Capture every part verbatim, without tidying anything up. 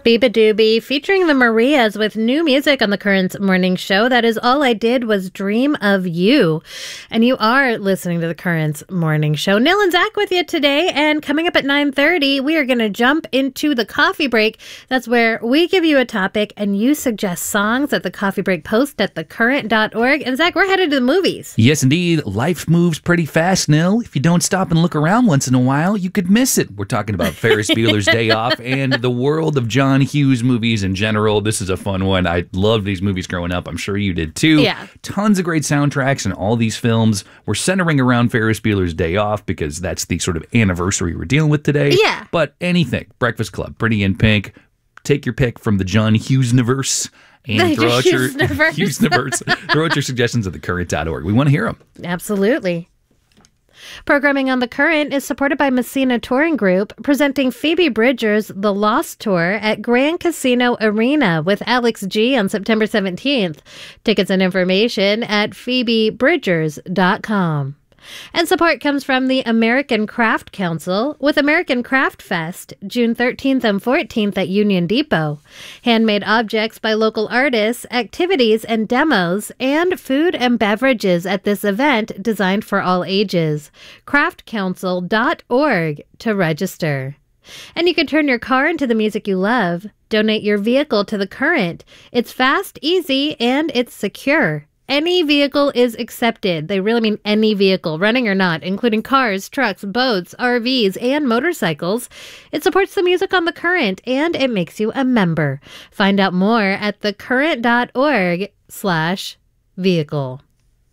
Biba Doobie featuring the Marias with new music on the Currents morning show. That is All I Did Was Dream of You. And you are listening to the Currents morning show. Nil and Zach with you today. And coming up at nine thirty, we are going to jump into the coffee break. That's where we give you a topic and you suggest songs at the coffee break post at the current dot org. And Zach, we're headed to the movies. Yes, indeed. Life moves pretty fast, Nil. If you don't stop and look around once in a while, you could miss it. We're talking about Ferris Bueller's Day Off and the world of John Hughes movies in general. This is a fun one. I loved these movies growing up. I'm sure you did too. Yeah. Tons of great soundtracks in all these films. We're centering around Ferris Bueller's Day Off because that's the sort of anniversary we're dealing with today. Yeah. But anything. Breakfast Club, Pretty in Pink. Take your pick from the John Hughes-niverse. And throw out your Hughes-niverse. Throw out your suggestions at the current dot org. We want to hear them. Absolutely. Programming on The Current is supported by Messina Touring Group, presenting Phoebe Bridgers' The Lost Tour at Grand Casino Arena with Alex G on September seventeenth. Tickets and information at phoebe bridgers dot com. And support comes from the American Craft Council with American Craft Fest, June thirteenth and fourteenth at Union Depot. Handmade objects by local artists, activities and demos, and food and beverages at this event designed for all ages. craft council dot org to register. And you can turn your car into the music you love. Donate your vehicle to The Current. It's fast, easy, and it's secure. Any vehicle is accepted. They really mean any vehicle, running or not, including cars, trucks, boats, R Vs, and motorcycles. It supports the music on The Current, and it makes you a member. Find out more at the current dot org slash vehicle.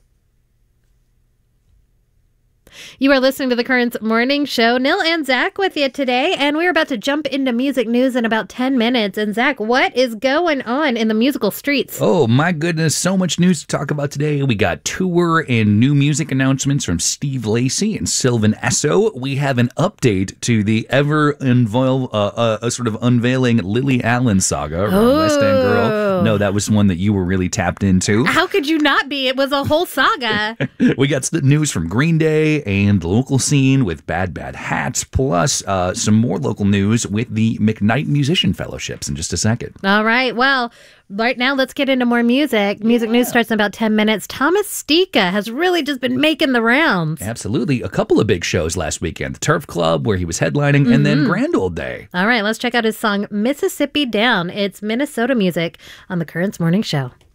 You are listening to the Currents morning show. Nil and Zach with you today, and we're about to jump into music news in about ten minutes. And Zach, what is going on in the musical streets? Oh my goodness, so much news to talk about today. We got tour and new music announcements from Steve Lacy and Sylvan Esso. We have an update to the ever invol- uh, uh, uh, sort of unveiling Lily Allen saga from Oh. West End Girl. No, that was one that you were really tapped into. How could you not be? It was a whole saga. We got the news from Green Day and the local scene with Bad Bad Hats, plus uh, some more local news with the McKnight Musician Fellowships in just a second. All right. Well, right now, let's get into more music. Music news starts in about ten minutes. Thomas Stika has really just been making the rounds. Absolutely. A couple of big shows last weekend. The Turf Club, where he was headlining, mm-hmm. and then Grand Old Day. All right. Let's check out his song, Mississippi Down. It's Minnesota music on the Currents Morning Show.